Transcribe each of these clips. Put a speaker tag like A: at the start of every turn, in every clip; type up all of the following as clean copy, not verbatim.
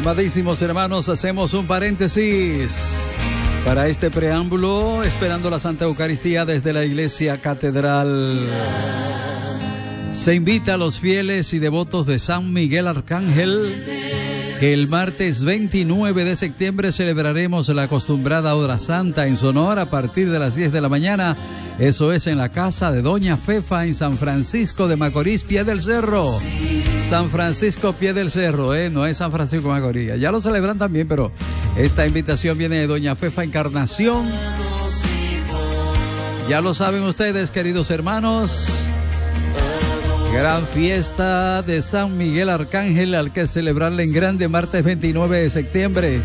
A: Amadísimos hermanos, hacemos un paréntesis para este preámbulo, esperando la Santa Eucaristía desde la Iglesia Catedral. Se invita a los fieles y devotos de San Miguel Arcángel que el martes 29 de septiembre celebraremos la acostumbrada hora santa en su honor a partir de las 10 de la mañana. Eso es en la casa de Doña Fefa en San Francisco de Macorís, Pie del Cerro. San Francisco, Pie del Cerro, no es San Francisco de Macorís. Ya lo celebran también, pero esta invitación viene de Doña Fefa Encarnación. Ya lo saben ustedes, queridos hermanos. Gran fiesta de San Miguel Arcángel, al que celebrarle en grande martes 29 de septiembre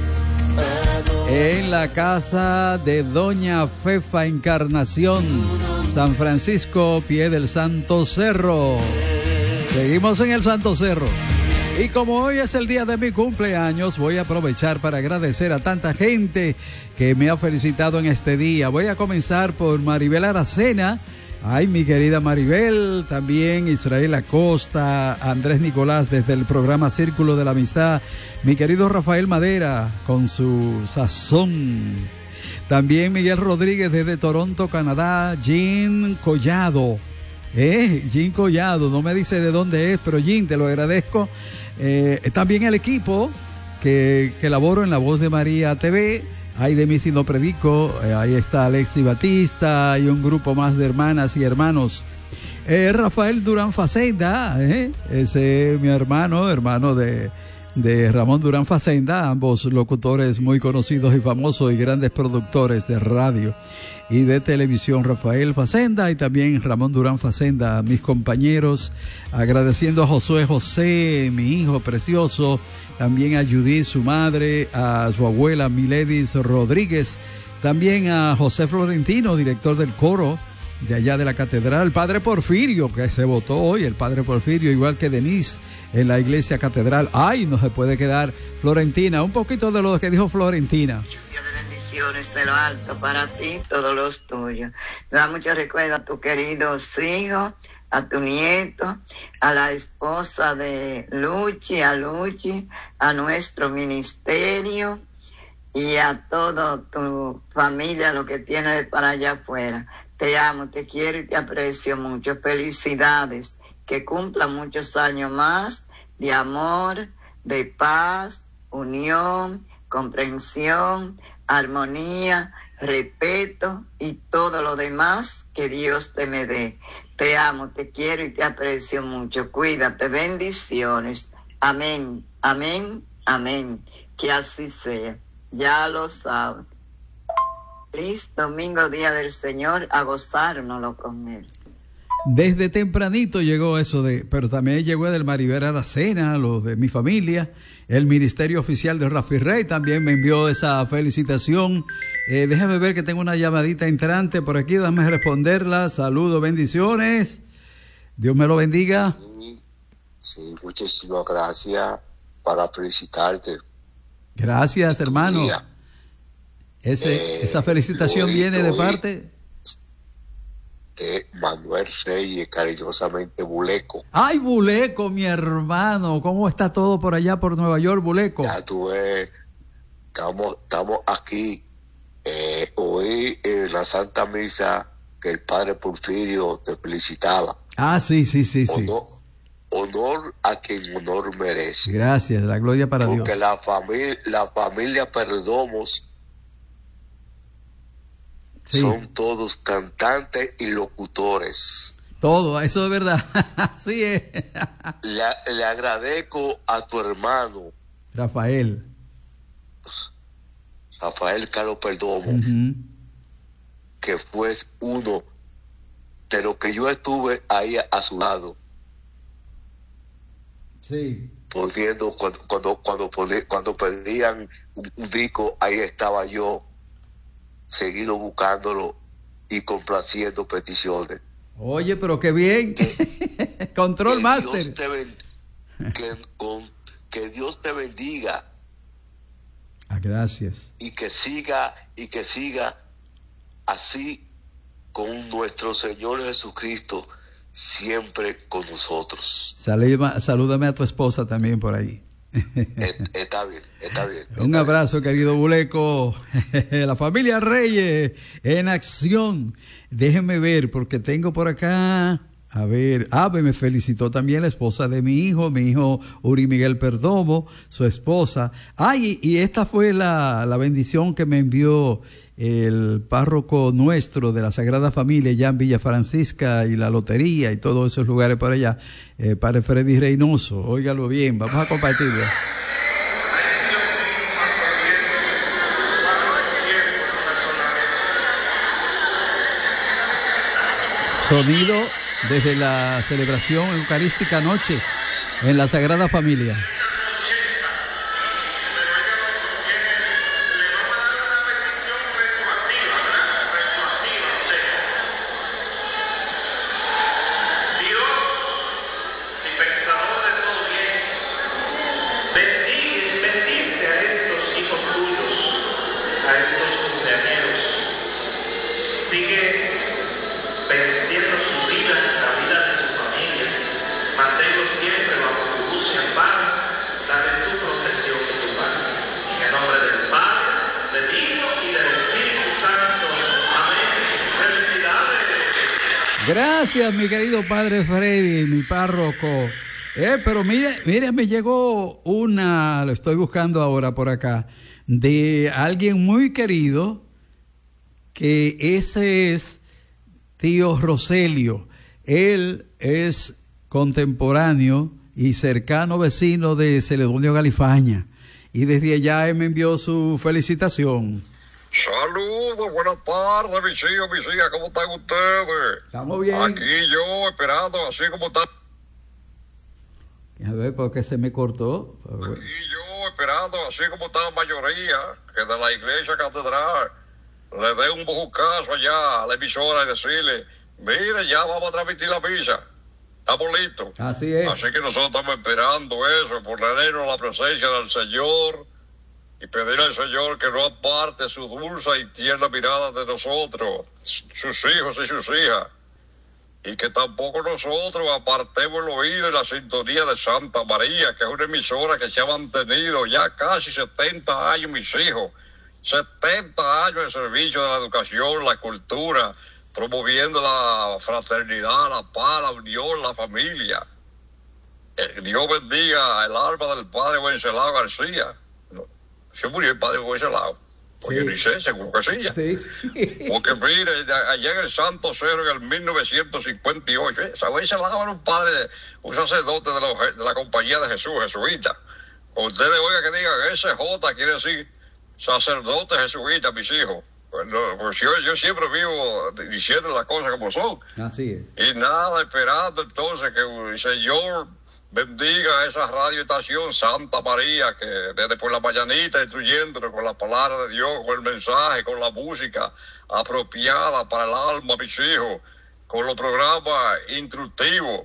A: en la casa de Doña Fefa Encarnación, San Francisco, Pie del Santo Cerro. Seguimos en el Santo Cerro. Y como hoy es el día de mi cumpleaños, voy a aprovechar para agradecer a tanta gente que me ha felicitado en este día. Voy a comenzar por Maribel Aracena. Ay, mi querida Maribel, también Israel Acosta, Andrés Nicolás desde el programa Círculo de la Amistad, mi querido Rafael Madera con su sazón, también Miguel Rodríguez desde Toronto, Canadá, Jean Collado, Jean Collado, no me dice de dónde es, pero Jean, te lo agradezco, también el equipo que laboro en La Voz de María TV. Ay, de mí si no predico, ahí está Alexi Batista y un grupo más de hermanas y hermanos. Rafael Durán Facenda, ese es mi hermano de Ramón Durán Facenda, ambos locutores muy conocidos y famosos y grandes productores de radio y de televisión. Rafael Facenda y también Ramón Durán Facenda, mis compañeros, agradeciendo a Josué José, mi hijo precioso, también a Judith, su madre, a su abuela Miledis Rodríguez, también a José Florentino, director del coro de allá de la catedral, el padre Porfirio, que se votó hoy, el padre Porfirio, igual que Denise en la iglesia catedral. Ay, no se puede quedar Florentina, un poquito de lo que dijo Florentina.
B: Lluvia de bendiciones de lo alto para ti, todos los tuyos. Me da mucho recuerdo a tu querido hijo, a tu nieto, a la esposa de Luchi, a nuestro ministerio y a toda tu familia, lo que tienes para allá afuera. Te amo, te quiero y te aprecio mucho. Felicidades, que cumplan muchos años más de amor, de paz, unión, comprensión, armonía, respeto y todo lo demás que Dios te me dé. Te amo, te quiero y te aprecio mucho. Cuídate, bendiciones. Amén, amén, amén. Que así sea. Ya lo sabes. Feliz domingo, día del Señor, a gozárnoslo con Él.
A: Desde tempranito llegó eso pero también llegó del Maribel Aracena, los de mi familia, el Ministerio Oficial de Rafi Rey también me envió esa felicitación. Déjame ver que tengo una llamadita entrante por aquí, déjame responderla. Saludos, bendiciones. Dios me lo bendiga.
C: Sí, muchísimas gracias para felicitarte.
A: Gracias, hermano. Esa felicitación viene de parte
C: de Manuel Reyes, cariñosamente Buleco.
A: Ay, Buleco, mi hermano, ¿cómo está todo por allá por Nueva York, Buleco?
C: Ya tú ves, estamos aquí. Oí en la Santa Misa que el padre Porfirio te felicitaba.
A: Ah, sí.
C: Honor a quien honor merece.
A: Gracias, la gloria para Dios.
C: Porque la familia Perdomos son todos cantantes y locutores.
A: Todo, eso es verdad. Así es.
C: Le agradezco a tu hermano
A: Rafael
C: Carlos Perdomo, que fue uno de los que yo estuve ahí a su lado.
A: Sí.
C: Poniendo, cuando pedían un disco, ahí estaba yo, seguido buscándolo y complaciendo peticiones.
A: Oye, pero qué bien. Control Master.
C: Que Dios te bendiga.
A: Gracias.
C: Y que siga así con nuestro Señor Jesucristo siempre con nosotros.
A: Salúdame a tu esposa también por ahí.
C: Está bien, está bien.
A: Un abrazo, querido Buleco. La familia Reyes en acción. Déjenme ver, porque tengo por acá... A ver, me felicitó también la esposa de mi hijo Uri Miguel Perdomo, su esposa. Y esta fue la bendición que me envió el párroco nuestro de la Sagrada Familia, ya en Villa Francisca y la Lotería y todos esos lugares por allá, Padre Freddy Reynoso. Óigalo bien, vamos a compartirlo. Sonido desde la celebración eucarística anoche en la Sagrada Familia. Gracias, mi querido Padre Freddy, mi párroco. Pero mire, me llegó lo estoy buscando ahora por acá, de alguien muy querido, que ese es tío Roselio. Él es contemporáneo y cercano vecino de Celedonio Galifaña. Y desde allá él me envió su felicitación.
D: Saludos, buenas tardes, mis hijas, ¿cómo están ustedes?
A: Estamos bien.
D: Aquí yo esperando, así como están.
A: A ver, ¿por qué se me cortó?
D: Aquí yo esperando, así como está la mayoría, que de la iglesia catedral le dé un bujucazo allá a la emisora y decirle, mire, ya vamos a transmitir la misa. Estamos listos.
A: Así es.
D: Así que nosotros estamos esperando eso, ponernos la presencia del Señor y pedir al Señor que no aparte su dulce y tierna mirada de nosotros, sus hijos y sus hijas, y que tampoco nosotros apartemos el oído y la sintonía de Santa María, que es una emisora que se ha mantenido ya casi 70 años, mis hijos, 70 años de servicio de la educación, la cultura, promoviendo la fraternidad, la paz, la unión, la familia. Dios bendiga el alma del padre Wenceslao García. Se murió el padre Wenceslao. Oye, sí. Ni sé, seguro que sí, ya.
A: Sí, sí.
D: Porque mire, allá en el Santo Cero, en el 1958, Wenceslao era un padre, un sacerdote de la Compañía de Jesús, jesuita. Ustedes oigan que digan, SJ quiere decir sacerdote jesuita, mis hijos. Pues yo siempre vivo diciendo las cosas como son.
A: Así es.
D: Y nada, esperando entonces que el Señor bendiga esa radioestación Santa María, que desde por la mañanita instruyéndonos con la palabra de Dios, con el mensaje, con la música apropiada para el alma, mis hijos, con los programas instructivos,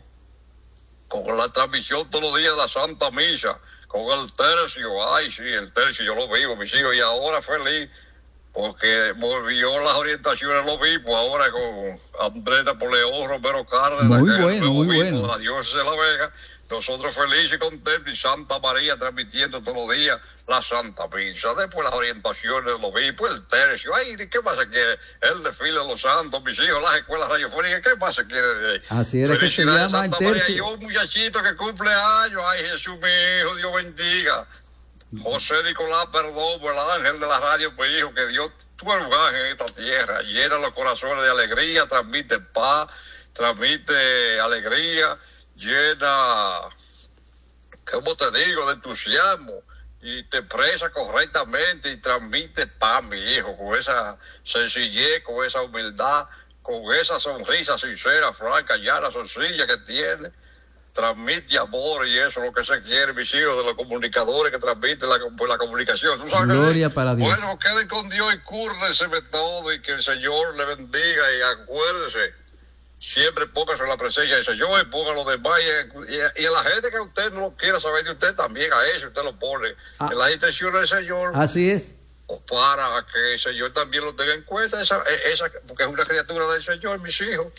D: con la transmisión todos los días de la Santa Misa, con el tercio. Ay, sí, el tercio yo lo vivo, mis hijos, y ahora feliz porque volvió las orientaciones los obispos ahora con Andrés Napoleón Romero Cárdenas,
A: muy bueno.
D: De la diócesis de La Vega. Nosotros felices y contentos, y Santa María transmitiendo todos los días la Santa Misa, después las orientaciones de los obispos, el tercio. Ay, ¿qué más se quiere? El desfile de los santos, mis hijos, las escuelas radiofónicas, ¿qué más se quiere de ahí?
A: Así era que se llama el tercio.
D: Y un muchachito que cumple años, ay Jesús, mi hijo, Dios bendiga. José Nicolás Perdomo, el ángel de la radio, mi hijo, que Dios, tú eres un ángel en esta tierra, llena los corazones de alegría, transmite paz, transmite alegría, llena, ¿cómo te digo?, de entusiasmo, y te expresa correctamente y transmite paz, mi hijo, con esa sencillez, con esa humildad, con esa sonrisa sincera, franca, llana, sencilla que tiene. Transmite amor, y eso es lo que se quiere, mis hijos, de los comunicadores que transmiten la comunicación. ¿Tú sabes?
A: Gloria para Dios.
D: Bueno, queden con Dios y cúrdense de todo, y que el Señor le bendiga, y acuérdese, siempre póngase en la presencia del Señor y ponga a los demás, y a la gente que usted no quiera saber de usted, también a eso usted lo pone en las intenciones del Señor.
A: Así es.
D: Para que el Señor también lo tenga en cuenta, esa porque es una criatura del Señor, mis hijos.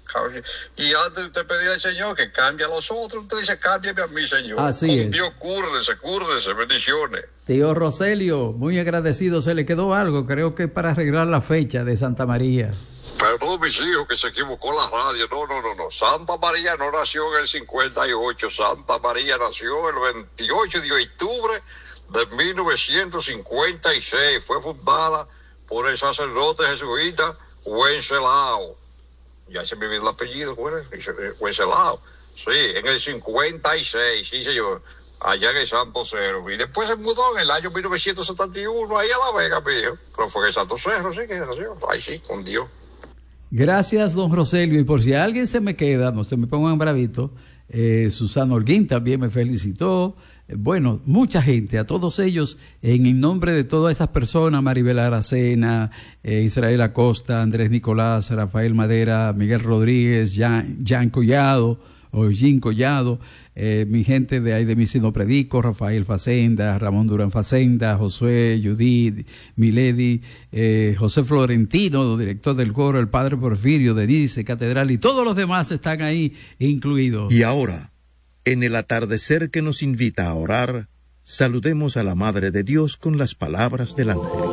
D: Y antes de usted pedir al Señor que cambie a los otros, usted dice, cámbiame a mí, Señor.
A: Así es.
D: Dios, cúrdese, bendiciones.
A: Tío Roselio, muy agradecido. Se le quedó algo, creo que para arreglar la fecha de Santa María.
D: Perdón, mis hijos, que se equivocó la radio. No. Santa María no nació en el 58. Santa María nació el 28 de octubre de 1956. Fue fundada por el sacerdote jesuita Wenceslao. Ya se me olvidó el apellido, Wenceslao. Sí, en el 56, sí, señor. Allá en el Santo Cerro. Y después se mudó en el año 1971, ahí a La Vega, mío. Pero fue en el Santo Cerro, sí, que nació. Ahí sí, con Dios.
A: Gracias, don Roselio. Y por si alguien se me queda, no se me pongan bravito, Susana Holguín también me felicitó. Bueno, mucha gente, a todos ellos, en nombre de todas esas personas, Maribel Aracena, Israel Acosta, Andrés Nicolás, Rafael Madera, Miguel Rodríguez, Jan Collado, o Jim Collado, mi gente de ahí de Misino Predico, Rafael Facenda, Ramón Durán Facenda, Josué, Judith, Milady, José Florentino, director del coro, el padre Porfirio, Denise, Catedral, y todos los demás están ahí incluidos.
E: Y ahora, en el atardecer que nos invita a orar, saludemos a la Madre de Dios con las palabras del ángel.